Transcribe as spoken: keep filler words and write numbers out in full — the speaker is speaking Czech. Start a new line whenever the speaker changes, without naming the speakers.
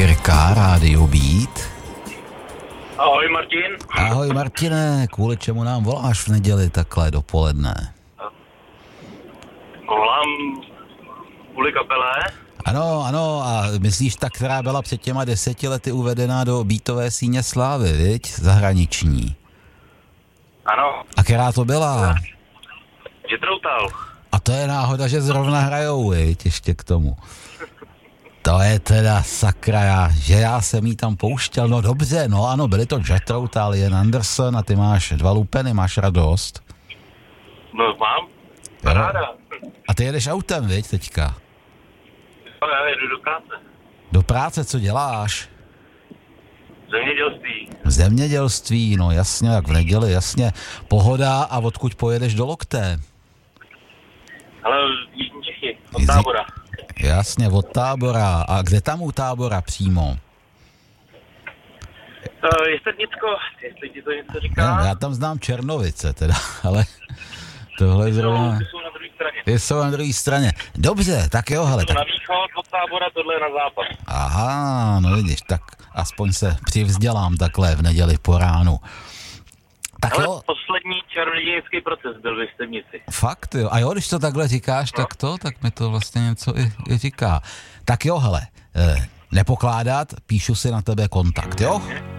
Jirka, Rádio Beat.
Ahoj Martin.
Ahoj Martine, kvůli čemu nám voláš v neděli takhle dopoledne?
Volám kvůli kapele.
Ano, ano, a myslíš ta, která byla před těma deseti lety uvedená do beatové síně slávy, viď? Zahraniční.
Ano.
A která to byla?
Jethro.
A to je náhoda, že zrovna hrajou, viď, ještě k tomu. To je teda sakra, já, že já jsem jí tam pouštěl, no dobře, no ano, byli to Jethro, Ian Anderson a ty máš dva lupeny, máš radost.
No mám, paráda.
A ty jedeš autem, viď, teďka?
No, já jedu do práce.
Do práce, co děláš?
Zemědělství.
Zemědělství, no jasně, jak v neděli, jasně. Pohoda, a odkud pojedeš do Lokté?
Ale Jižní Čechy, od Tábora.
Jasně, od Tábora. A kde tam u Tábora přímo?
Uh, Jesednicko, jestli ti to něco říká.
No, já tam znám Černovice teda, ale tohle je zrovna...
Ty jsou na druhé straně.
Ty jsou na druhé straně. Dobře, tak jo, hele. Tak...
na východ od Tábora, tohle je na západ.
Aha, no vidíš, tak aspoň se přivzdělám takhle v neděli po ránu. Tak
ale
jo.
Poslední čarodějnický proces byl v Jistebnici.
Fakt jo, a jo, když to takhle říkáš, no. tak to, tak mi to vlastně něco i, i říká. Tak jo, hele, eh, nepokládat, píšu si na tebe kontakt, jo?